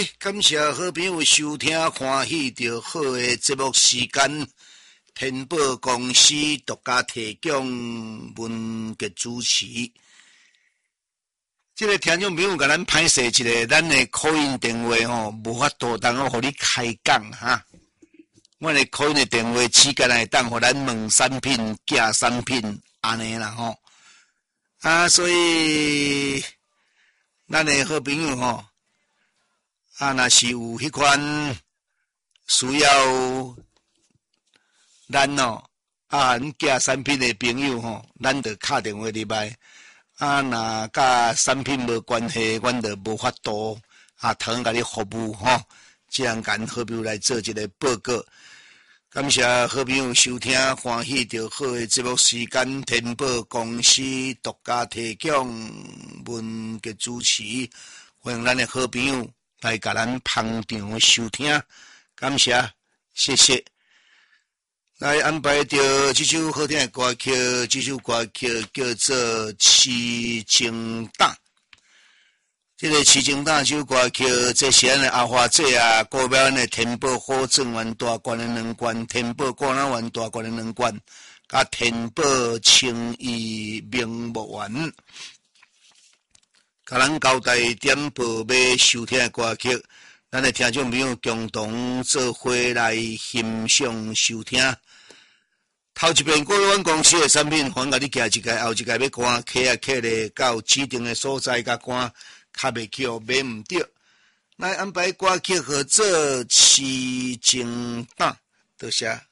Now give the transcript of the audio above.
感谢好朋友收听欢喜着好的节目时间，天宝公司独家提供文杰主持。这个听众朋友甲咱歹势一个，咱的call in电话吼，无法度当我互你开讲哈。我的call in的电话只间来当互咱问产品、寄产品安尼啦吼。所以咱的好朋友吼。若是有迄款需要咱寄产品的朋友吼，咱就敲电话入来。若甲产品无关系，阮就无法度通甲你服务吼。只能甲好朋友来做一个报告。感谢好朋友收听欢喜着好的节目时间，天宝公司独家提供文杰主持，欢迎咱的好朋友。来甲咱捧场收听，感谢，谢谢。来安排着这首好听的歌曲，这首歌曲叫做《痴情胆》。这个《痴情胆》这首歌曲，这是咱的阿华姐国标咱的天宝火正园大观的两关，天宝果篮园大观的两关，甲天宝青衣名木园。甲咱交代点播要收听的歌曲，咱的听众朋友共同做伙来欣赏收听。头一遍过阮公司的产品，还甲你寄一个，后一个要赶客咧到指定的所在，甲赶卡袂去哦，买毋着。来安排歌曲合作《痴情胆》，多谢。